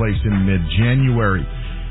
place in mid-January.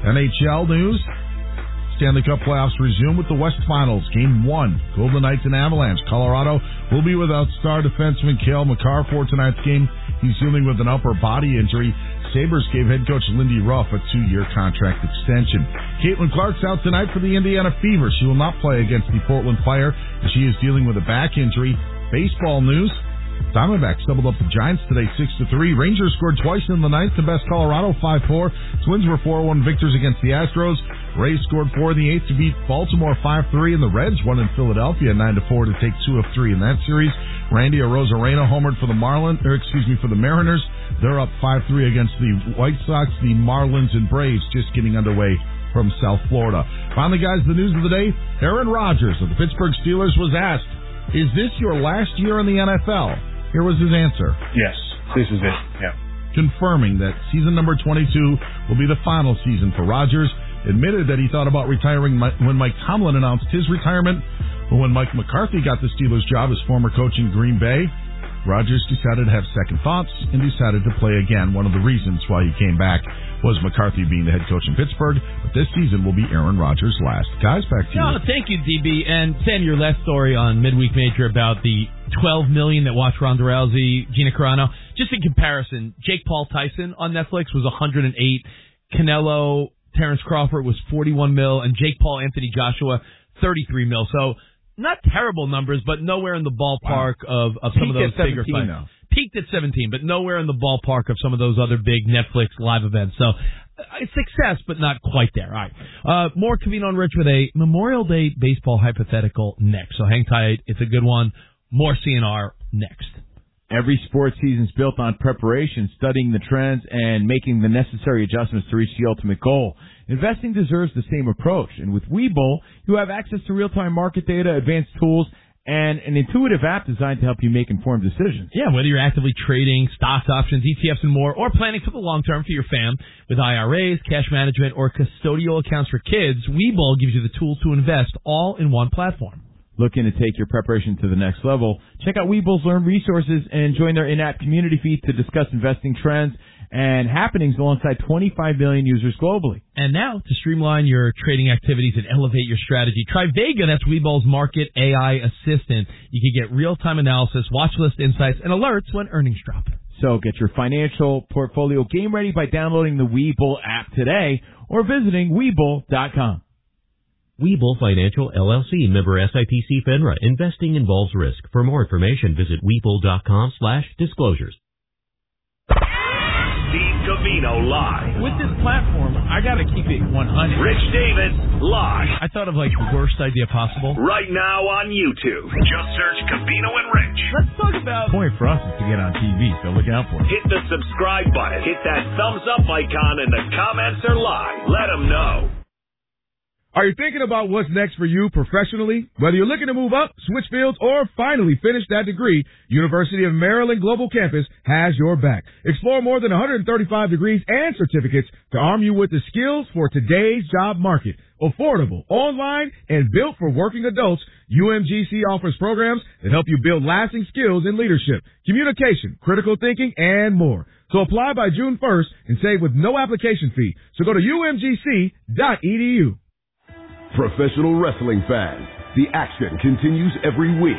NHL news. Stanley Cup playoffs resume with the West Finals. Game 1, Golden Knights and Avalanche. Colorado will be without star defenseman Cale Makar for tonight's game. He's dealing with an upper body injury. Sabres gave head coach Lindy Ruff a 2-year contract extension. Caitlin Clark's out tonight for the Indiana Fever. She will not play against the Portland Fire as she is dealing with a back injury. Baseball news. Diamondbacks doubled up the Giants today 6-3. Rangers scored twice in the ninth to best Colorado 5-4. Twins were 4-1 victors against the Astros. Rays scored 4 in the eighth to beat Baltimore 5-3, and the Reds won in Philadelphia 9-4 to take 2 of 3 in that series. Randy Arozarena homered for the for the Mariners. They're up 5-3 against the White Sox. The Marlins and Braves just getting underway from South Florida. Finally, guys, the news of the day. Aaron Rodgers of the Pittsburgh Steelers was asked, "Is this your last year in the NFL?" Here was his answer. Yes, this is it. Yeah. Confirming that season number 22 will be the final season for Rodgers. Admitted that he thought about retiring when Mike Tomlin announced his retirement. But when Mike McCarthy got the Steelers' job as former coach in Green Bay, Rodgers decided to have second thoughts and decided to play again. One of the reasons why he came back was McCarthy being the head coach in Pittsburgh. But this season will be Aaron Rodgers' last. Guys, back to you. No, thank you, DB. And Sam, your last story on Midweek Major about the $12 million that watched Ronda Rousey, Gina Carano. Just in comparison, Jake Paul Tyson on Netflix was 108. Canelo Terrence Crawford was 41 mil, and Jake Paul Anthony Joshua 33 mil. So not terrible numbers, but nowhere in the ballpark of some of those bigger fights. Though. Peaked at 17, but nowhere in the ballpark of some of those other big Netflix live events. So it's success, but not quite there. All right. More Covino and Rich with a Memorial Day baseball hypothetical next. So hang tight. It's a good one. More CNR next. Every sports season is built on preparation, studying the trends, and making the necessary adjustments to reach the ultimate goal. Investing deserves the same approach. And with Webull, you have access to real-time market data, advanced tools, and an intuitive app designed to help you make informed decisions. Yeah, whether you're actively trading, stocks, options, ETFs, and more, or planning for the long term for your fam with IRAs, cash management, or custodial accounts for kids, Webull gives you the tools to invest all in one platform. Looking to take your preparation to the next level? Check out Webull's Learn resources and join their in-app community feed to discuss investing trends and happenings alongside 25 million users globally. And now, to streamline your trading activities and elevate your strategy, try Vega. That's Webull's Market AI Assistant. You can get real-time analysis, watch list insights, and alerts when earnings drop. So get your financial portfolio game ready by downloading the Webull app today or visiting Webull.com. Webull Financial, LLC, member SIPC FINRA. Investing involves risk. For more information, visit Webull.com/disclosures. Steve Covino live. With this platform, I got to keep it 100. Rich Davis live. I thought of like the worst idea possible. Right now on YouTube. Just search Covino and Rich. Let's talk about... The point for us is to get on TV, so look out for it. Hit the subscribe button. Hit that thumbs up icon, and the comments are live. Let them know. Are you thinking about what's next for you professionally? Whether you're looking to move up, switch fields, or finally finish that degree, University of Maryland Global Campus has your back. Explore more than 135 degrees and certificates to arm you with the skills for today's job market. Affordable, online, and built for working adults, UMGC offers programs that help you build lasting skills in leadership, communication, critical thinking, and more. So apply by June 1st and save with no application fee. So go to umgc.edu. Professional wrestling fans, the action continues every week.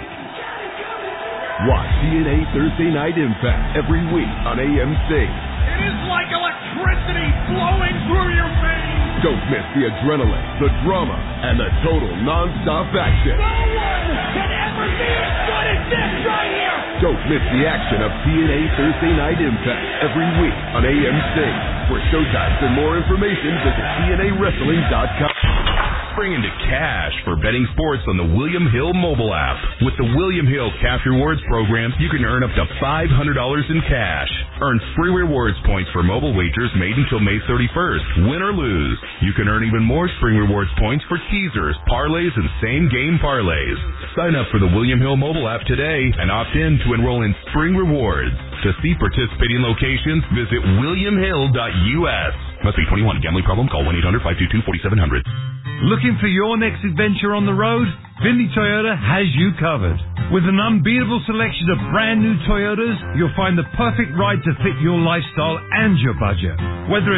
Watch TNA Thursday Night Impact every week on AMC. It is like electricity flowing through your veins. Don't miss the adrenaline, the drama, and the total non-stop action. No one can ever be as good as this right here. Don't miss the action of TNA Thursday Night Impact every week on AMC. For showtimes and more information, visit TNAWrestling.com. Spring into cash for betting sports on the William Hill mobile app. With the William Hill Cash Rewards program, you can earn up to $500 in cash. Earn free rewards points for mobile wagers made until May 31st, win or lose. You can earn even more spring rewards points for teasers, parlays, and same-game parlays. Sign up for the William Hill mobile app today and opt in to enroll in Spring Rewards. To see participating locations, visit williamhill.us. Must be 21. Gambling problem? Call 1-800-522-4700. Looking for your next adventure on the road? Findlay Toyota has you covered. With an unbeatable selection of brand new Toyotas, you'll find the perfect ride to fit your lifestyle and your budget. Whether